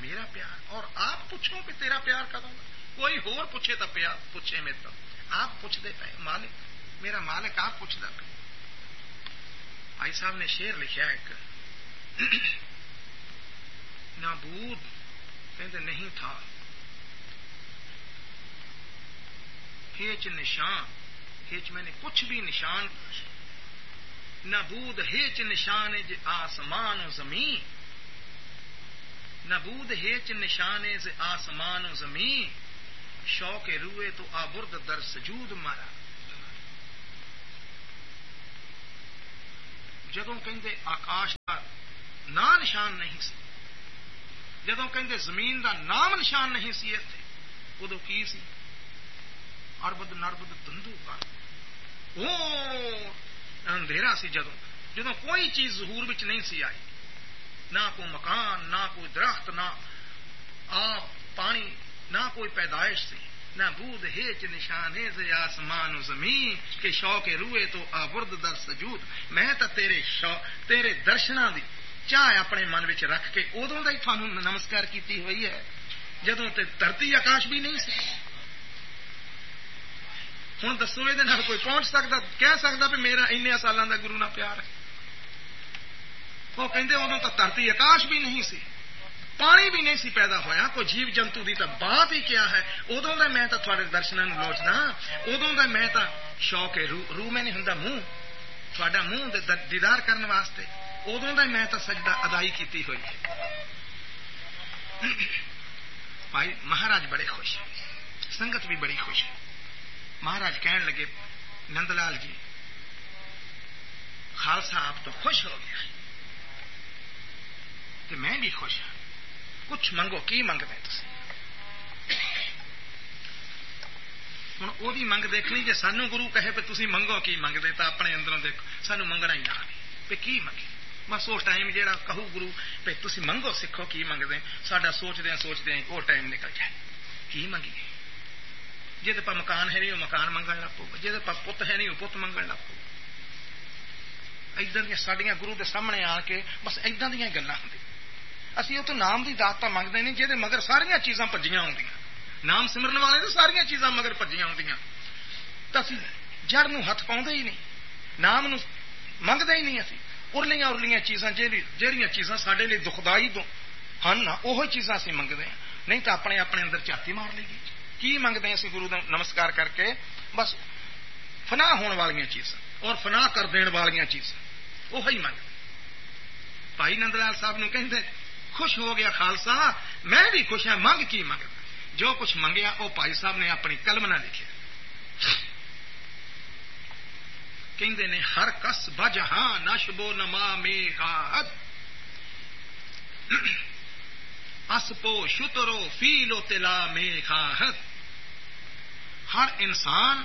میرا پیار، اور آپ پوچھو کہ تیرا پیار کدوں گا؟ کوئی ہور پوچھے تو پیار پوچھے میرے تو آپ پوچھتے پے مالک، میرا مالک آپ پوچھتا پہ. بھائی صاحب نے شعر لکھا ایک، نابود کہتے نہیں تھا ہیچ نشان، ہیچ میں نے کچھ بھی نشان، نابود ہیچ نشان ز آسمان و زمین، نابود ہیچ نشان ز آسمان و زمین، شوق روئے تو آبرد در سجود مارا. جدوں کہندے آکاش کا نام نشان نہیں سی، جدوں کہندے زمین دا نام نشان نہیں سی اتنے، ادو کی سی؟ اربد نربد تندو کر او اندھیرا سی. جدوں کوئی چیز ظہور وچ نہیں سی آئی، نہ کوئی مکان، نہ کوئی درخت، نہ آب پانی، نہ کوئی پیدائش سی، نہ بود ہیچ نشان ز آسمان و زمین کہ شوق روئے تو آبرد در سجود. میں تو تیرے درشناں دی چاہ اپنے من وچ رکھ کے ادوں دا ہی تھانوں نمسکار کیتی ہوئی ہے جدوں تے دھرتی آکاش بھی نہیں سی. ہوں دسو یہ کوئی پہنچ سکتا کہہ سکتا بھی میرا ان سالوں کا گرو نال پیار ہے؟ وہ کہندے ادوں تو دھرتی آکاش بھی نہیں سی، پانی بھی نہیں سی پیدا ہویا، کوئی جیو جنتو دی تو بات ہی کیا ہے. ادوں کا میں تو تھوڑے درشنوں لوچدا، ادوں کا میں تو شوق ہے روح میں نہیں ہوندا منہ تھوڑا منہ دیدار کرنے واسطے، ادوں کا میں تو سجدہ ادائی کیتی ہوئی ہے. بھائی مہاراج بڑے خوش، سنگت بھی بڑی خوش ہے. مہاراج کہنے لگے نند لال جی خالصہ آپ تو خوش ہو گیا کہ میں بھی خوش ہوں، کچھ منگو. کی منگتے تسی؟ ہوں وہی منگ دیکھنی جی سانو گرو کہے پہ تسی منگو کی منگتے تو اپنے اندروں دیکھو سانو منگنا ہی نہ پہ کی منگے. بس وہ ٹائم جہاں کہو گرو پہ تسی منگو سیکھو کی منگتے، ساڈا سوچدے وہ ٹائم نکل جائے. کی منگیے؟ جی پا مکان ہے نہیں وہ مکان منگن لگ پو، جی پا پت ہے نہیں وہ پت منگن لگ پو. ادھر دیا سڈیا گرو کے سامنے آ کے بس ادھر دیا گلا ہوں. اسی وہ تو نام کی دات تو منگتے نہیں جہد مگر ساریا چیزاں پجیاں ہوں. نام سمرن والے تو ساریا چیزاں مگر پجیاں ہوں تو اسی جڑ نو ہاتھ پاؤں ہی نہیں، نام نو منگتے ہی نہیں. اسی ارلیاں ارلیاں چیزاں جہاں چیزاں سارے لیے دکھدائی ہیں نا وہ چیزاں اسی منگتے ہیں. نہیں تو اپنے اپنے اندر چاتی مار لی گئی. کی منگتے ہیں اسی گرو نمسکار کر کے؟ بس فنا ہونے والی چیزاں اور فنا کر دین والی چیزاں وہی منگتے. بھائی نند لال صاحب نو کہندے خوش ہو گیا خالصہ، میں بھی خوش ہوں. منگ کی منگتا؟ جو کچھ منگیا وہ بھائی صاحب نے اپنی قلم نہ لکھے. کہندے نے ہر کس بجہاں نشبو نما میغات اسپو شترو فیلو تلا میغات. ہر انسان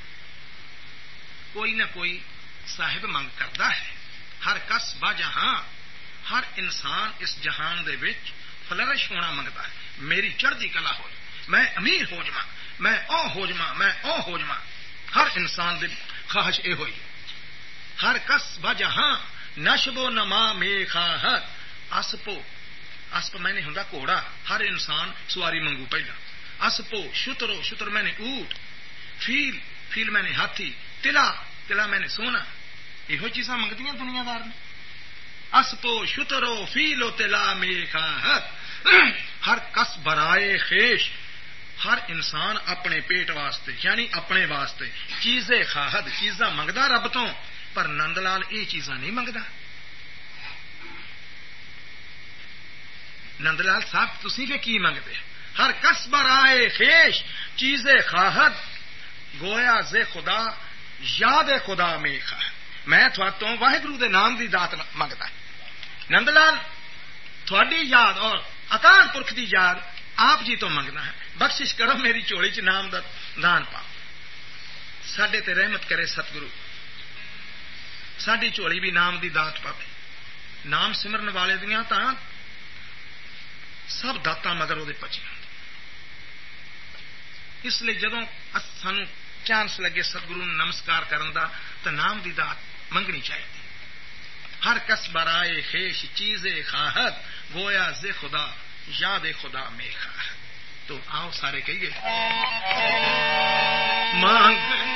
کوئی نہ کوئی صاحب منگ کرتا ہے. ہر کس بجہاں، ہر انسان اس جہان دے وچ فلرش ہونا منگتا ہے. میری چڑھتی کلا ہو، میں امیر ہو جاواں، میں او ہو جاواں، میں او ہو جاواں. ہر انسان دی خواہش یہ ہوئی. ہر کس بجہاں نشبو نما میغات اسپو، اسپ میں نے ہوں گھوڑا، ہر انسان سواری منگو پہلا. اسپو شترو، شتر میں نے اونٹ، فیل، فیل میں نے ہاتھی، تلا، تلا میں نے سونا. یہ چیزاں منگتی ہیں دنیا دار نے. اسپو شترو فیلو تلا میغات. ہر کس برائے خیش، ہر انسان اپنے پیٹ واسطے یعنی اپنے واسطے چیزیں خواہد، چیزاں منگدا رب تو. پر نند لال یہ چیزاں نہیں منگدا. نند لال صاحب تسی کہ کی منگتے؟ ہر کس برائے خیش چیزیں خواہد گویا زے خدا یاد خدا میں خواہد. میں تو واحگرو دے نام دی دات منگتا. نند لال تھوڑی یاد اور اکال پرکھ دی یاد آپ جی تو منگنا ہے. بخشش کرو میری چولی چ نام دا دان پاؤ. ساڈے تے رحمت کرے ستگرو، ساڈی چولی بھی نام دی دات پاوے. نام سمرن والے دیاں تاں سب داتا مگر وہ پچی. اس لیے جدوں سانو چانس لگے ستگرو نمسکار کرن دا تو نام دی دات منگنی چاہیے. ہر کس برائے خیش چیزیں خواہد گویا زے خدا یاد خدا میں خواہ. تو آؤ سارے کہیے مانگ